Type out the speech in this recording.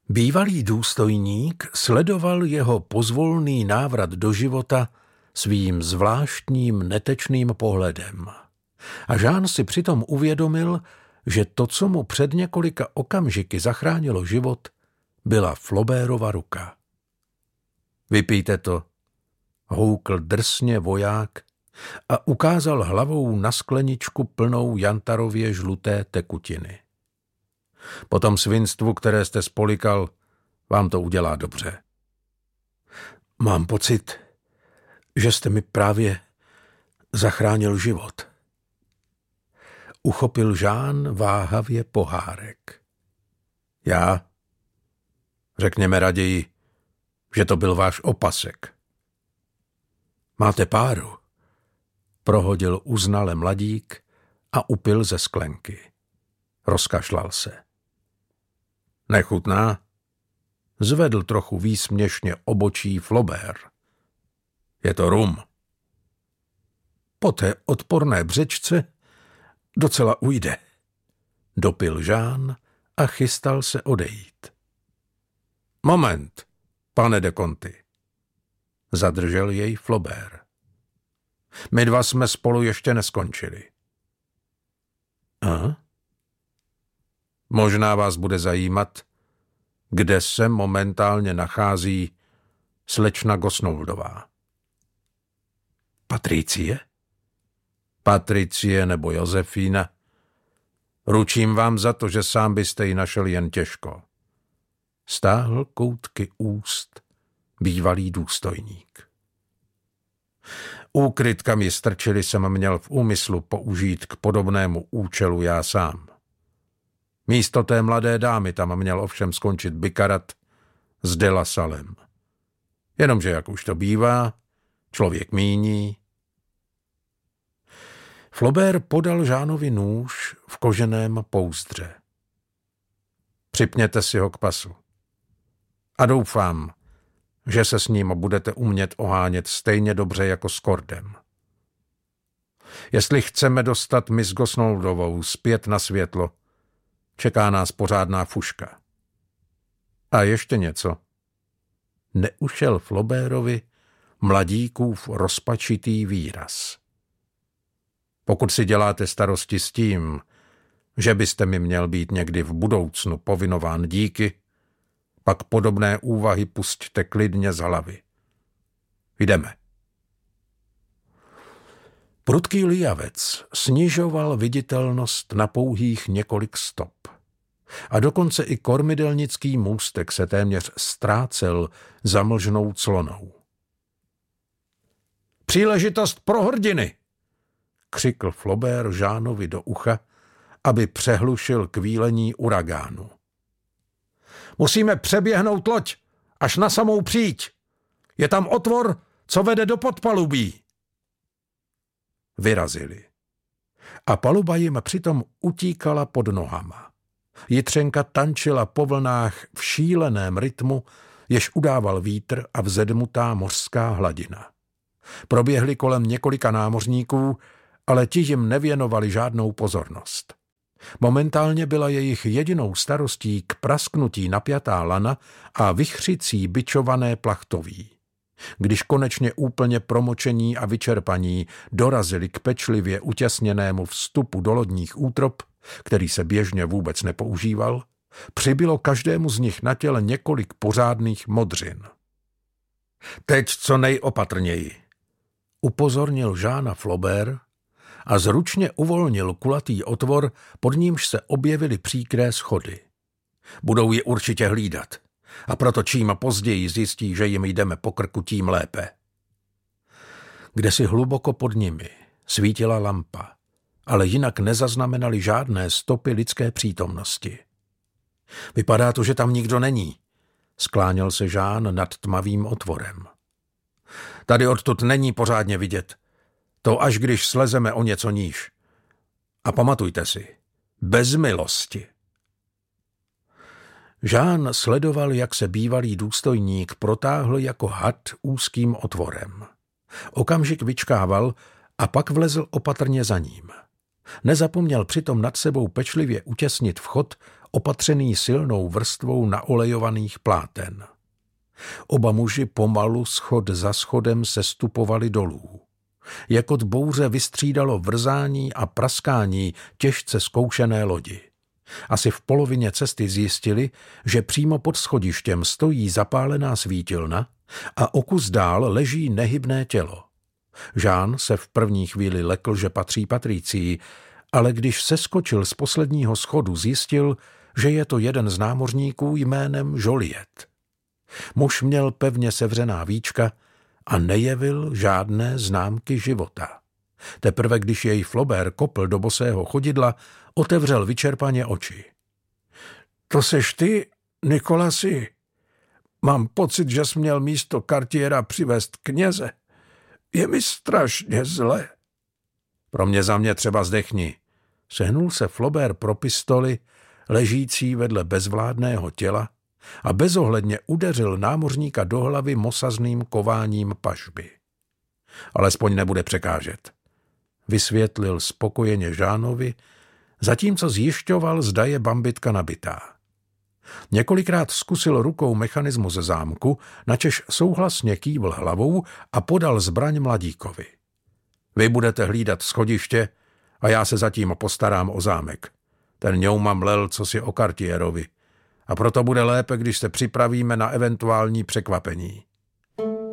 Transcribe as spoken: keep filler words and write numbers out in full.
Bývalý důstojník sledoval jeho pozvolný návrat do života svým zvláštním netečným pohledem. A Jean si přitom uvědomil, že to, co mu před několika okamžiky zachránilo život, byla Flaubertova ruka. Vypijte to, houkl drsně voják a ukázal hlavou na skleničku plnou jantarově žluté tekutiny. Po tom svinstvu, které jste spolikal, vám to udělá dobře. Mám pocit, že jste mi právě zachránil život. Uchopil Jean váhavě pohárek. Já? Řekněme raději, že to byl váš opasek. Máte páru? Prohodil uznale mladík a upil ze sklenky. Rozkašlal se. Nechutná? Zvedl trochu výsměšně obočí Flaubert. Je to rum. Po té odporné břečce docela ujde. Dopil Jean a chystal se odejít. Moment, pane de Conti. Zadržel jej Flaubert. My dva jsme spolu ještě neskončili. A? Možná vás bude zajímat, kde se momentálně nachází slečna Gosnoldová. Patricie? Patricie nebo Josefína. Ručím vám za to, že sám byste ji našel jen těžko. Stáhl koutky úst bývalý důstojník. Úkryt, kam ji strčili, jsem měl v úmyslu použít k podobnému účelu já sám. Místo té mladé dámy tam měl ovšem skončit Bikarat s de La Salem. Jenomže, jak už to bývá, člověk míní. Flaubert podal Jeanovi nůž v koženém pouzdře. Připněte si ho k pasu. A doufám, že se s ním budete umět ohánět stejně dobře jako s Kordem. Jestli chceme dostat Miss Gosnoldovou zpět na světlo, čeká nás pořádná fuška. A ještě něco. Neušel Flaubertovi mladíkův rozpačitý výraz. Pokud si děláte starosti s tím, že byste mi měl být někdy v budoucnu povinován díky, pak podobné úvahy pusťte klidně z hlavy. Jdeme. Prudký lijavec snižoval viditelnost na pouhých několik stop. A dokonce i kormidelnický můstek se téměř ztrácel za mlžnou clonou. Příležitost pro hrdiny! Křikl Flaubert Jeanovi do ucha, aby přehlušil kvílení uragánu. Musíme přeběhnout loď až na samou příď. Je tam otvor, co vede do podpalubí. Vyrazili. A paluba jim přitom utíkala pod nohama. Jitřenka tančila po vlnách v šíleném rytmu, jež udával vítr a vzedmutá mořská hladina. Proběhli kolem několika námořníků, ale ti jim nevěnovali žádnou pozornost. Momentálně byla jejich jedinou starostí k prasknutí napjatá lana a vychřicí bičované plachtoví. Když konečně úplně promočení a vyčerpaní dorazili k pečlivě utěsněnému vstupu do lodních útrop, který se běžně vůbec nepoužíval, přibylo každému z nich na těle několik pořádných modřin. Teď co nejopatrněji, upozornil Jeana Flaubert a zručně uvolnil kulatý otvor, pod nímž se objevily příkré schody. Budou je určitě hlídat, a proto čím později zjistí, že jim jdeme po krku, tím lépe. Kdesi hluboko pod nimi svítila lampa, ale jinak nezaznamenali žádné stopy lidské přítomnosti. Vypadá to, že tam nikdo není, skláněl se Jean nad tmavým otvorem. Tady odtud není pořádně vidět. To až když slezeme o něco níž. A pamatujte si, bez milosti. Jean sledoval, jak se bývalý důstojník protáhl jako had úzkým otvorem. Okamžik vyčkával a pak vlezl opatrně za ním. Nezapomněl přitom nad sebou pečlivě utěsnit vchod opatřený silnou vrstvou naolejovaných pláten. Oba muži pomalu schod za schodem sestupovali dolů. Jakot bouře vystřídalo vrzání a praskání těžce zkoušené lodi. Asi v polovině cesty zjistili, že přímo pod schodištěm stojí zapálená svítilna a o kus dál leží nehybné tělo. Jean se v první chvíli lekl, že patří Patricii, ale když seskočil z posledního schodu, zjistil, že je to jeden z námořníků jménem Joliet. Muž měl pevně sevřená víčka a nejevil žádné známky života. Teprve když jej Flaubert kopl do bosého chodidla, otevřel vyčerpaně oči. To seš ty, Nikolasi? Mám pocit, že jsi měl místo Cartiera přivést kněze. Je mi strašně zle. Pro mě za mě třeba zdechni. Sehnul se Flaubert pro pistoli, ležící vedle bezvládného těla, a bezohledně udeřil námořníka do hlavy mosazným kováním pažby. Alespoň nebude překážet. Vysvětlil spokojeně Jeanovi, zatímco zjišťoval, zda je bambitka nabitá. Několikrát zkusil rukou mechanismus zámku, načež souhlasně kývl hlavou a podal zbraň mladíkovi. Vy budete hlídat schodiště a já se zatím postarám o zámek. Ten ňouma mlel cosi o Cartierovi a proto bude lépe, když se připravíme na eventuální překvapení.